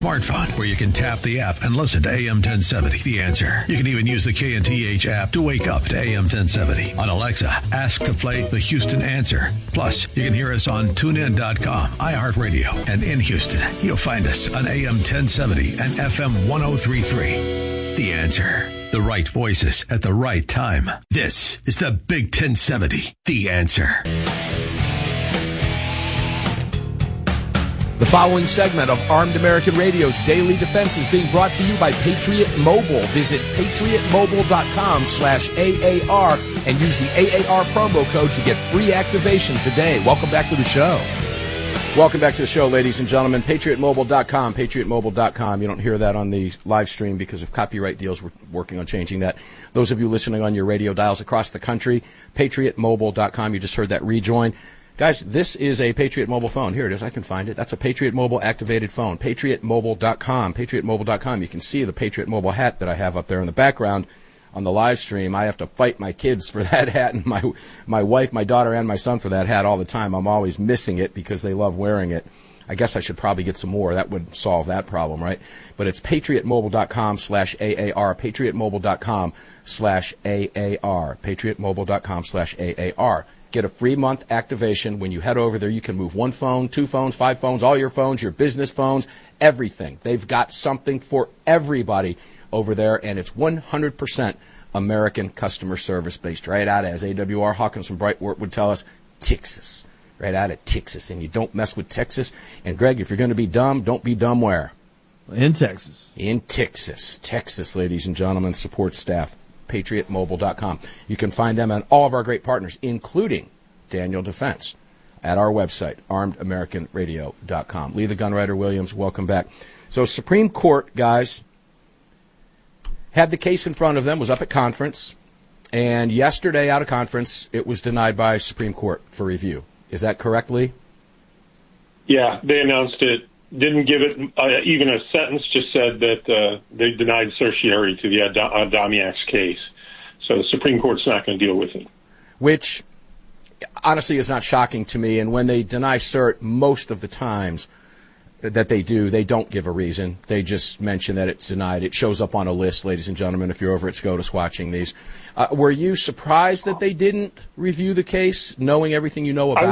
Smartphone, where you can tap the app and listen to AM 1070, The Answer. You can even use the KNTH app to wake up to AM 1070. On Alexa, ask to play the Houston Answer. Plus, you can hear us on TuneIn.com, iHeartRadio, and in Houston, you'll find us on AM 1070 and FM 103.3. The Answer. The right voices at the right time. This is the Big 1070, The Answer. The following segment of Armed American Radio's Daily Defense is being brought to you by Patriot Mobile. Visit patriotmobile.com/AAR and use the AAR promo code to get free activation today. Welcome back to the show. Welcome back to the show, ladies and gentlemen. PatriotMobile.com, PatriotMobile.com. You don't hear that on the live stream because of copyright deals. We're working on changing that. Those of you listening on your radio dials across the country, PatriotMobile.com. You just heard that rejoin. Guys, this is a Patriot Mobile phone. Here it is. I can find it. That's a Patriot Mobile activated phone. PatriotMobile.com. PatriotMobile.com. You can see the Patriot Mobile hat that I have up there in the background on the live stream. I have to fight my kids for that hat, and my wife, my daughter, and my son for that hat all the time. I'm always missing it because they love wearing it. I guess I should probably get some more. That would solve that problem, right? But it's PatriotMobile.com/AAR. PatriotMobile.com/AAR. PatriotMobile.com/AAR. Get a free month activation. When you head over there, you can move one phone, two phones, 5 phones, all your phones, your business phones, everything. They've got something for everybody over there, and it's 100% American customer service based right out of, as AWR Hawkins from Brightwort would tell us, Texas. Right out of Texas. And you don't mess with Texas. And, Greg, if you're going to be dumb, don't be dumb where? In Texas. In Texas. Texas, ladies and gentlemen, support staff. PatriotMobile.com. You can find them and all of our great partners, including Daniel Defense, at our website, ArmedAmericanRadio.com. Lee the Gunwriter Williams, welcome back. So Supreme Court, guys, had the case in front of them, was up at conference, and yesterday out of conference, it was denied by Supreme Court for review. Is that correct, Lee? Yeah, they announced it. Didn't give it even a sentence, just said that they denied certiorari to the Adamiak's case. So the Supreme Court's not going to deal with it. Which, honestly, is not shocking to me. And when they deny cert, most of the times that they do, they don't give a reason. They just mention that it's denied. It shows up on a list, ladies and gentlemen, if you're over at SCOTUS watching these. Were you surprised that they didn't review the case, knowing everything you know about it?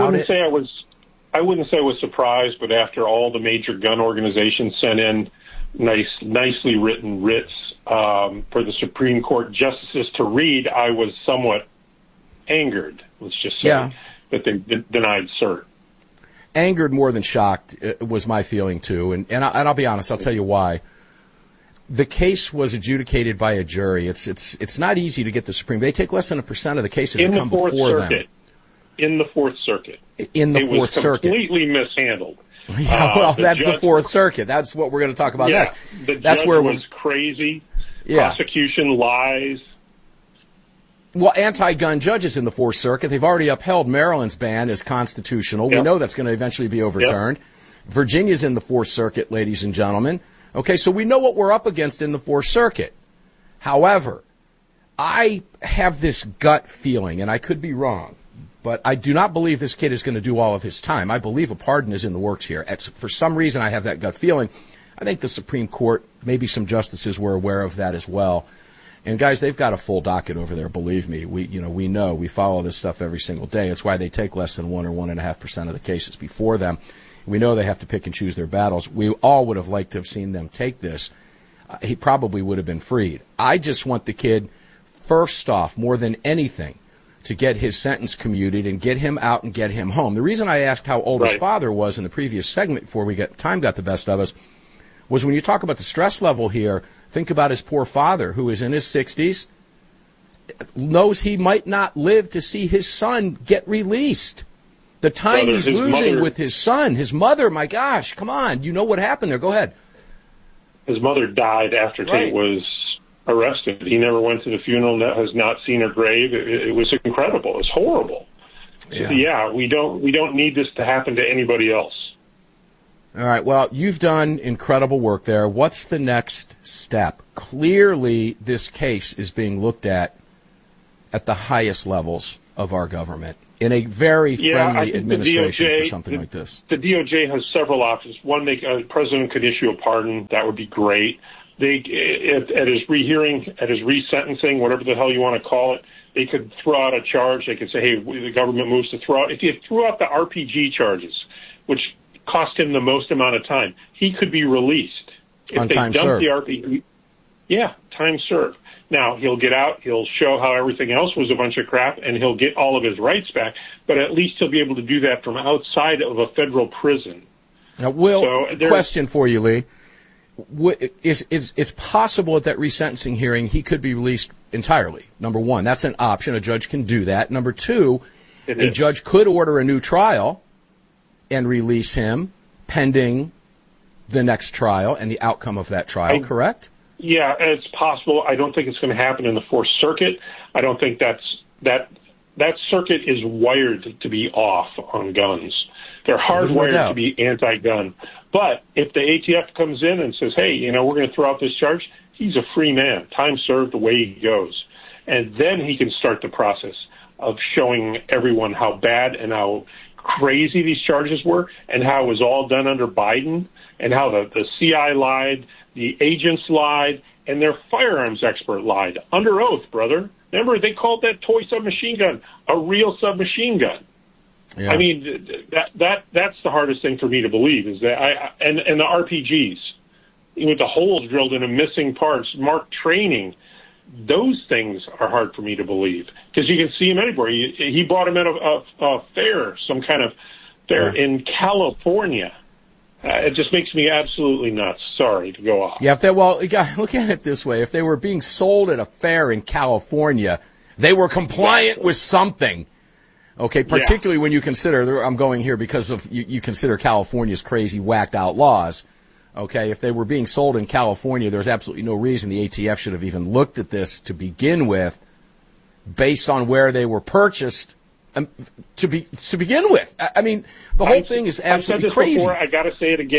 I wouldn't say I was surprised, but after all the major gun organizations sent in nicely written writs for the Supreme Court justices to read, I was somewhat angered, let's just say, that they denied cert. Angered more than shocked was my feeling, too. And I'll be honest, I'll tell you why. The case was adjudicated by a jury. It's not easy to get the Supreme. They take less than 1% of the cases that come before them. In the Fourth Circuit. In the Fourth Circuit. It was completely mishandled. Yeah, well, that's the Fourth Circuit. That's what we're going to talk about next. The judge was crazy. Yeah. Prosecution lies. Well, anti-gun judges in the Fourth Circuit, they've already upheld Maryland's ban as constitutional. We know that's going to eventually be overturned. Virginia's in the Fourth Circuit, ladies and gentlemen. Okay, so we know what we're up against in the Fourth Circuit. However, I have this gut feeling, and I could be wrong, but I do not believe this kid is going to do all of his time. I believe a pardon is in the works here. For some reason, I have that gut feeling. I think the Supreme Court, maybe some justices were aware of that as well. And, guys, they've got a full docket over there, believe me. We know. We follow this stuff every single day. It's why they take less than 1 or 1.5% of the cases before them. We know they have to pick and choose their battles. We all would have liked to have seen them take this. He probably would have been freed. I just want the kid, first off, more than anything, to get his sentence commuted and get him out and get him home. The reason I asked how old his father was in the previous segment before time got the best of us was when you talk about the stress level here, think about his poor father who is in his 60s, knows he might not live to see his son get released. The time he's losing with his son, his mother, my gosh, come on. You know what happened there. Go ahead. His mother died after Tate was arrested. He never went to the funeral, has not seen her grave. It was incredible. It was horrible. Yeah, we don't need this to happen to anybody else. All right, well, you've done incredible work there. What's the next step? Clearly, this case is being looked at the highest levels of our government. in a very friendly administration for something like this. The DOJ has several options. One, the president could issue a pardon. That would be great. At his rehearing, at his resentencing, whatever the hell you want to call it, they could throw out a charge. They could say, hey, the government moves to throw out. If you threw out the RPG charges, which cost him the most amount of time, he could be released. On time served. Time served. Now, he'll get out, he'll show how everything else was a bunch of crap, and he'll get all of his rights back, but at least he'll be able to do that from outside of a federal prison. Now, Will, question for you, Lee. It's possible at that resentencing hearing he could be released entirely. Number one, that's an option. A judge can do that. Number two, a judge could order a new trial and release him pending the next trial and the outcome of that trial, correct? Yeah, it's possible. I don't think it's going to happen in the Fourth Circuit. I don't think that circuit is wired to be off on guns. They're hardwired to be anti-gun. But if the ATF comes in and says, hey, we're going to throw out this charge, he's a free man. Time served, away he goes. And then he can start the process of showing everyone how bad and how crazy these charges were and how it was all done under Biden and how the CI lied, the agents lied, and their firearms expert lied. Under oath, brother. Remember, they called that toy submachine gun a real submachine gun. Yeah. I mean, that's the hardest thing for me to believe is that and the RPGs with the holes drilled in them, missing parts, marked training. Those things are hard for me to believe because you can see him anywhere. He bought him at a fair, some kind of fair in California. It just makes me absolutely nuts. Sorry to go off. Yeah, look at it this way. If they were being sold at a fair in California, they were compliant with something. Okay, particularly when you consider, I'm going here because of you consider California's crazy, whacked out laws. Okay, if they were being sold in California, there's absolutely no reason the ATF should have even looked at this to begin with, based on where they were purchased to begin with. I mean, the whole thing is absolutely crazy. Before, I got to say it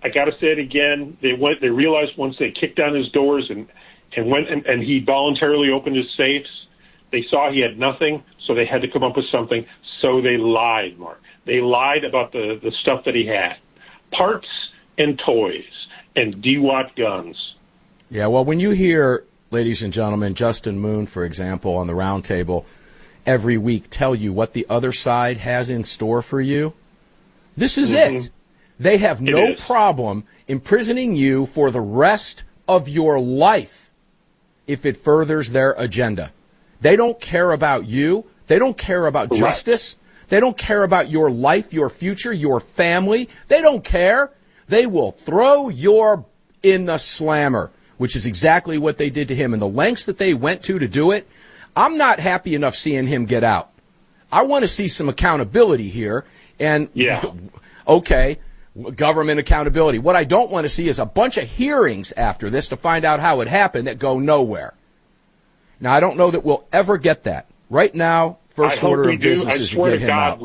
again. They realized once they kicked down his doors and went and he voluntarily opened his safes, they saw he had nothing, so they had to come up with something. So they lied, Mark. They lied about the stuff that he had. Parts and toys and DWAT guns. Yeah, well, when you hear, ladies and gentlemen, Justin Moon, for example, on the roundtable every week tell you what the other side has in store for you, this is it. They have no problem imprisoning you for the rest of your life if it furthers their agenda. They don't care about you. They don't care about justice. They don't care about your life, your future, your family. They don't care. They will throw you in the slammer, which is exactly what they did to him. And the lengths that they went to do it, I'm not happy enough seeing him get out. I want to see some accountability here. And, okay, government accountability. What I don't want to see is a bunch of hearings after this to find out how it happened that go nowhere. Now, I don't know that we'll ever get that. Right now, first order of business is to get him out.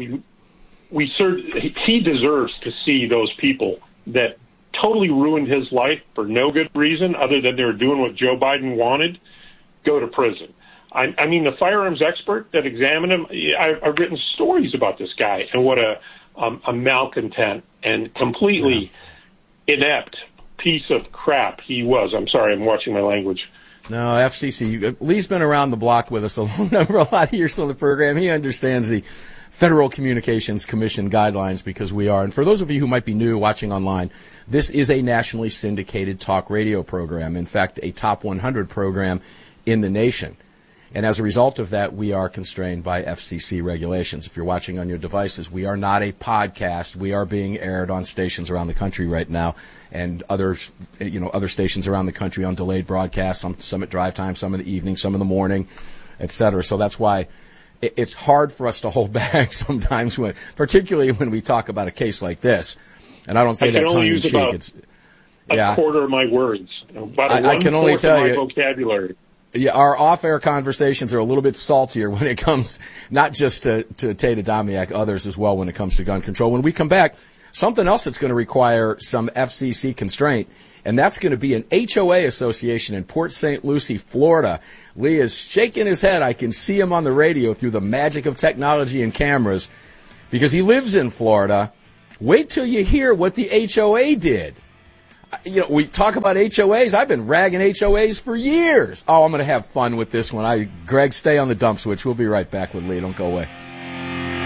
He deserves to see those people that totally ruined his life for no good reason other than they were doing what Joe Biden wanted, go to prison. I mean, the firearms expert that examined him, I've written stories about this guy and what a malcontent and completely inept piece of crap he was. I'm sorry, I'm watching my language. No, FCC. Lee's been around the block with us a lot of years on the program. He understands the Federal Communications Commission guidelines because we are. And for those of you who might be new watching online, this is a nationally syndicated talk radio program. In fact, a top 100 program in the nation. And as a result of that, we are constrained by FCC regulations. If you're watching on your devices, we are not a podcast. We are being aired on stations around the country right now, and other stations around the country on delayed broadcasts, some at drive time, some in the evening, some in the morning, et cetera. So that's why it's hard for us to hold back sometimes, particularly when we talk about a case like this. And I don't say that tongue in cheek. It's a quarter of my words. I can only tell you vocabulary. Yeah, our off-air conversations are a little bit saltier when it comes not just to Tate Adamiak, others as well when it comes to gun control. When we come back, something else that's going to require some FCC constraint, and that's going to be an HOA association in Port St. Lucie, Florida. Lee is shaking his head. I can see him on the radio through the magic of technology and cameras because he lives in Florida. Wait till you hear what the HOA did. You know, we talk about HOAs. I've been ragging HOAs for years. Oh, I'm going to have fun with this one. Greg, stay on the dump switch. We'll be right back with Lee. Don't go away.